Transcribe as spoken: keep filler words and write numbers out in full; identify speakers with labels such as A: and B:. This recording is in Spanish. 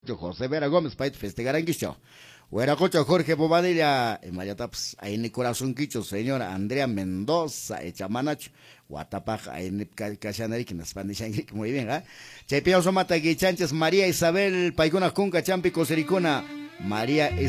A: José Vera Gómez, Pait Festegaranguicho. Hueracocho Jorge Bobadilla, en Mayataps, ahí en el corazón quicho, señora Andrea Mendoza, Echamanacho, Guatapaj, ahí en el Cachanari, que nos van muy bien, ¿ah? Chepeo Somata Guichanches, María Isabel, Paigona Cunca, Champi, Cosericona, María